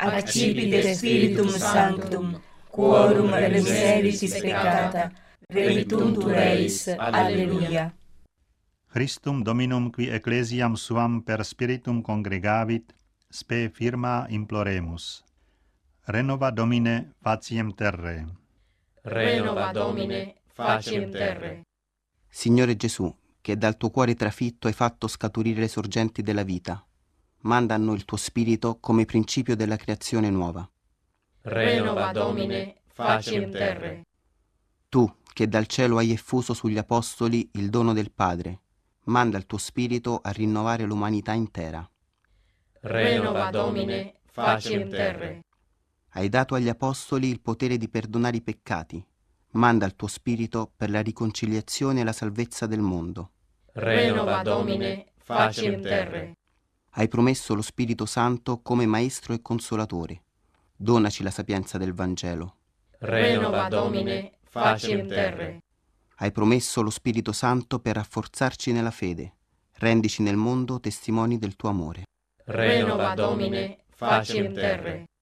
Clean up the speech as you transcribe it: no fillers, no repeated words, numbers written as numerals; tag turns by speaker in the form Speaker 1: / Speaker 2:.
Speaker 1: accipite Spiritum Sanctum, quorum remiseris peccata, remittuntur eis. Alleluia.
Speaker 2: Christum Dominum qui ecclesiam suam per spiritum congregavit, spe firma imploremus. Renova Domine faciem terre.
Speaker 3: Renova Domine faciem terre.
Speaker 4: Signore Gesù, che dal tuo cuore trafitto hai fatto scaturire le sorgenti della vita, manda a noi il tuo Spirito come principio della creazione nuova.
Speaker 3: Renova Domine faciem terre.
Speaker 4: Tu, che dal cielo hai effuso sugli Apostoli il dono del Padre, manda il tuo Spirito a rinnovare l'umanità intera.
Speaker 3: Renova Domine faciem terre.
Speaker 4: Hai dato agli Apostoli il potere di perdonare i peccati, manda il tuo Spirito per la riconciliazione e la salvezza del mondo.
Speaker 3: Renova Domine faciem terre.
Speaker 4: Hai promesso lo Spirito Santo come Maestro e Consolatore. Donaci la sapienza del Vangelo.
Speaker 3: Renova Domine faciem terre.
Speaker 4: Hai promesso lo Spirito Santo per rafforzarci nella fede. Rendici nel mondo testimoni del tuo amore.
Speaker 3: Renova Domine faciem terre.